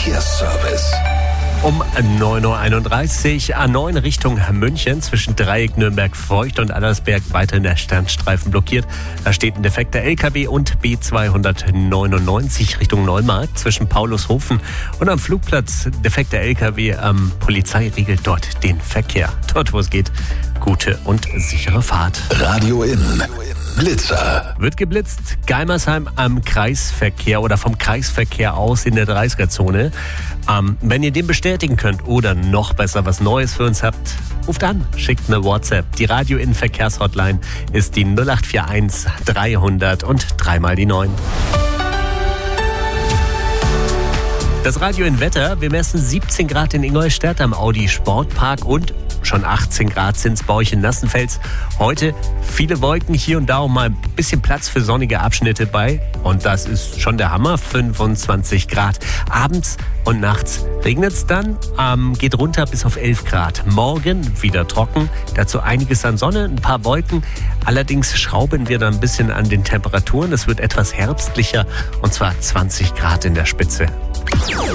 Verkehrsservice. Um 9.31 Uhr A9 Richtung München zwischen Dreieck, Nürnberg, Feucht und Allersberg weiterhin der Sternstreifen blockiert. Da steht ein defekter LKW und B299 Richtung Neumarkt zwischen Paulushofen und am Flugplatz defekter LKW. Polizei regelt dort den Verkehr. Dort, wo es geht, gute und sichere Fahrt. Radio In. Blitzer. Wird geblitzt. Geimersheim am Kreisverkehr oder vom Kreisverkehr aus in der 30er-Zone. Wenn ihr den bestätigen könnt oder noch besser was Neues für uns habt, ruft an, schickt eine WhatsApp. Die Radio In Verkehrshotline ist die 0841 300 und 3 mal die 9. Das Radio In Wetter, wir messen 17 Grad in Ingolstadt am Audi Sportpark und schon 18 Grad sind es bei euch in Nassenfels. Heute viele Wolken, hier und da auch mal ein bisschen Platz für sonnige Abschnitte bei. Und das ist schon der Hammer, 25 Grad. Abends und nachts regnet es dann, geht runter bis auf 11 Grad. Morgen wieder trocken, dazu einiges an Sonne, ein paar Wolken. Allerdings schrauben wir dann ein bisschen an den Temperaturen. Es wird etwas herbstlicher und zwar 20 Grad in der Spitze.